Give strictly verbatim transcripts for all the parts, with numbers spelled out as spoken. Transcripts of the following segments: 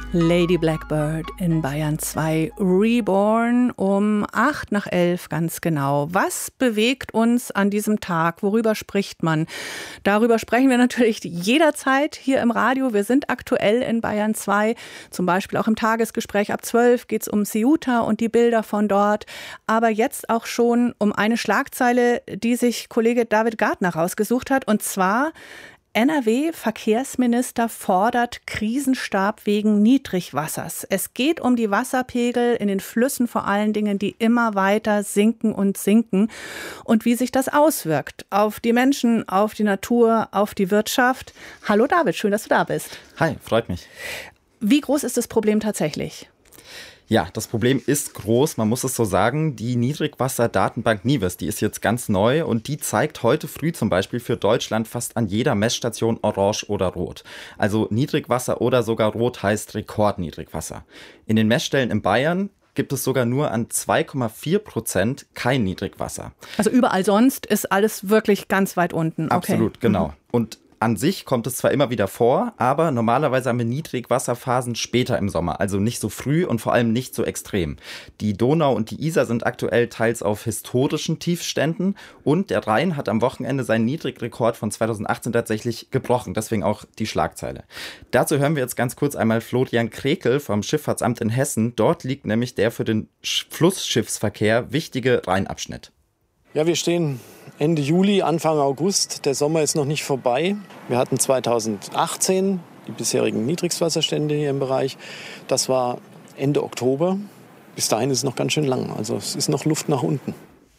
Lady Blackbird in Bayern zwei Reborn um acht nach elf ganz genau. Was bewegt uns an diesem Tag? Worüber spricht man? Darüber sprechen wir natürlich jederzeit hier im Radio. Wir sind aktuell in Bayern zwei, zum Beispiel auch im Tagesgespräch ab zwölf geht es um Ceuta und die Bilder von dort. Aber jetzt auch schon um eine Schlagzeile, die sich Kollege David Gartner rausgesucht hat, und zwar: N R W-Verkehrsminister fordert Krisenstab wegen Niedrigwassers. Es geht um die Wasserpegel in den Flüssen vor allen Dingen, die immer weiter sinken und sinken. Und wie sich das auswirkt auf die Menschen, auf die Natur, auf die Wirtschaft. Hallo David, schön, dass du da bist. Hi, freut mich. Wie groß ist das Problem tatsächlich? Ja, das Problem ist groß, man muss es so sagen. Die Niedrigwasserdatenbank NIWES, die ist jetzt ganz neu und die zeigt heute früh zum Beispiel für Deutschland fast an jeder Messstation orange oder rot. Also Niedrigwasser oder sogar rot heißt Rekordniedrigwasser. In den Messstellen in Bayern gibt es sogar nur an zwei Komma vier Prozent kein Niedrigwasser. Also überall sonst ist alles wirklich ganz weit unten. Okay. Absolut, genau. Mhm. Und an sich kommt es zwar immer wieder vor, aber normalerweise haben wir Niedrigwasserphasen später im Sommer, also nicht so früh und vor allem nicht so extrem. Die Donau und die Isar sind aktuell teils auf historischen Tiefständen und der Rhein hat am Wochenende seinen Niedrigrekord von zweitausendachtzehn tatsächlich gebrochen, deswegen auch die Schlagzeile. Dazu hören wir jetzt ganz kurz einmal Florian Krekel vom Schifffahrtsamt in Hessen. Dort liegt nämlich der für den Flussschiffsverkehr wichtige Rheinabschnitt. Ja, wir stehen Ende Juli, Anfang August. Der Sommer ist noch nicht vorbei. Wir hatten zweitausendachtzehn die bisherigen Niedrigwasserstände hier im Bereich. Das war Ende Oktober. Bis dahin ist es noch ganz schön lang. Also es ist noch Luft nach unten.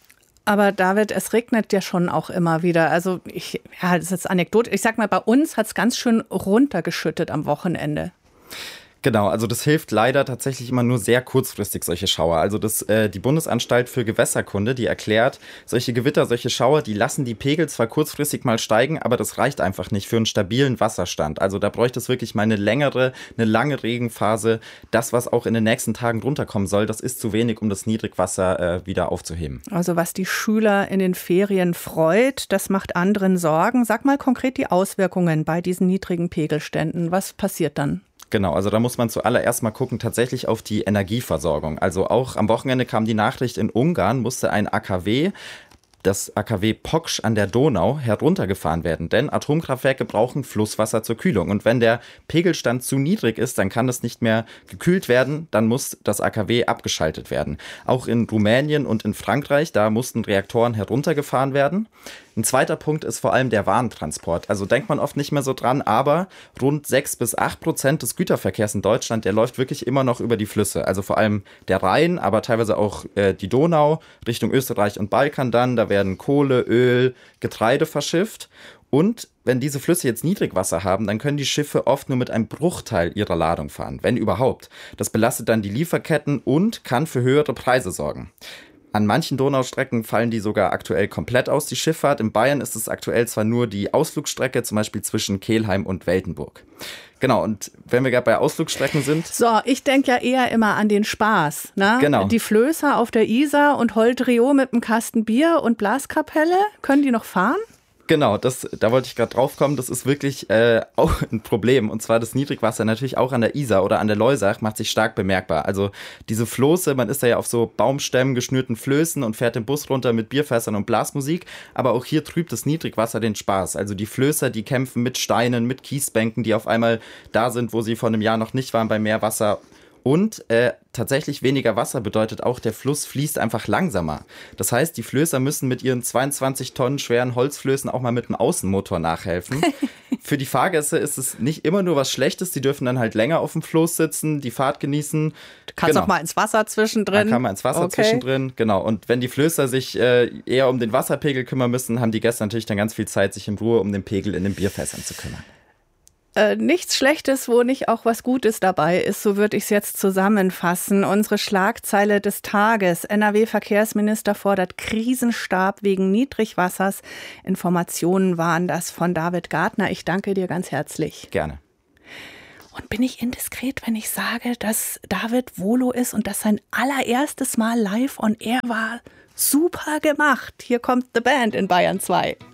Aber David, es regnet ja schon auch immer wieder. Also ich, ja, das ist jetzt Anekdote. Ich sag mal, bei uns hat es ganz schön runtergeschüttet am Wochenende. Genau, also das hilft leider tatsächlich immer nur sehr kurzfristig, solche Schauer. Also das, äh, die Bundesanstalt für Gewässerkunde, die erklärt, solche Gewitter, solche Schauer, die lassen die Pegel zwar kurzfristig mal steigen, aber das reicht einfach nicht für einen stabilen Wasserstand. Also da bräuchte es wirklich mal eine längere, eine lange Regenphase. Das, was auch in den nächsten Tagen runterkommen soll, das ist zu wenig, um das Niedrigwasser äh, wieder aufzuheben. Also was die Schüler in den Ferien freut, das macht anderen Sorgen. Sag mal konkret die Auswirkungen bei diesen niedrigen Pegelständen. Was passiert dann? Genau, also da muss man zuallererst mal gucken, tatsächlich auf die Energieversorgung. Also auch am Wochenende kam die Nachricht, in Ungarn musste ein A K W, das A K W Poksch an der Donau, heruntergefahren werden. Denn Atomkraftwerke brauchen Flusswasser zur Kühlung. Und wenn der Pegelstand zu niedrig ist, dann kann das nicht mehr gekühlt werden. Dann muss das A K W abgeschaltet werden. Auch in Rumänien und in Frankreich, da mussten Reaktoren heruntergefahren werden. Ein zweiter Punkt ist vor allem der Warentransport. Also denkt man oft nicht mehr so dran, aber rund sechs bis acht Prozent des Güterverkehrs in Deutschland, der läuft wirklich immer noch über die Flüsse. Also vor allem der Rhein, aber teilweise auch äh, die Donau, Richtung Österreich und Balkan dann. Da werden Kohle, Öl, Getreide verschifft. Und wenn diese Flüsse jetzt Niedrigwasser haben, dann können die Schiffe oft nur mit einem Bruchteil ihrer Ladung fahren, wenn überhaupt. Das belastet dann die Lieferketten und kann für höhere Preise sorgen. An manchen Donaustrecken fallen die sogar aktuell komplett aus, die Schifffahrt. In Bayern ist es aktuell zwar nur die Ausflugsstrecke, zum Beispiel zwischen Kelheim und Weltenburg. Genau, und wenn wir gerade bei Ausflugsstrecken sind... So, ich denke ja eher immer an den Spaß. Ne? Genau. Die Flößer auf der Isar und Holdrio mit einem Kasten Bier und Blaskapelle, können die noch fahren? Genau, das, da wollte ich gerade drauf kommen. Das ist wirklich äh, auch ein Problem. Und zwar das Niedrigwasser natürlich auch an der Isar oder an der Loisach macht sich stark bemerkbar. Also diese Floße, man ist da ja auf so Baumstämmen geschnürten Flößen und fährt den Bus runter mit Bierfässern und Blasmusik. Aber auch hier trübt das Niedrigwasser den Spaß. Also die Flößer, die kämpfen mit Steinen, mit Kiesbänken, die auf einmal da sind, wo sie vor einem Jahr noch nicht waren bei Meerwasser. Und äh, tatsächlich weniger Wasser bedeutet auch, der Fluss fließt einfach langsamer. Das heißt, die Flößer müssen mit ihren zweiundzwanzig Tonnen schweren Holzflößen auch mal mit dem Außenmotor nachhelfen. Für die Fahrgäste ist es nicht immer nur was Schlechtes. Die dürfen dann halt länger auf dem Floß sitzen, die Fahrt genießen. Du kannst genau. auch mal ins Wasser zwischendrin. Da kann man ins Wasser okay. zwischendrin, genau. Und wenn die Flößer sich äh, eher um den Wasserpegel kümmern müssen, haben die Gäste natürlich dann ganz viel Zeit, sich in Ruhe um den Pegel in den Bierfässern zu kümmern. Äh, nichts Schlechtes, wo nicht auch was Gutes dabei ist, so würde ich es jetzt zusammenfassen. Unsere Schlagzeile des Tages: N R W-Verkehrsminister fordert Krisenstab wegen Niedrigwassers. Informationen waren das von David Gartner. Ich danke dir ganz herzlich. Gerne. Und bin ich indiskret, wenn ich sage, dass David Volo ist und dass sein allererstes Mal live on air war? Super gemacht. Hier kommt The Band in Bayern zwei.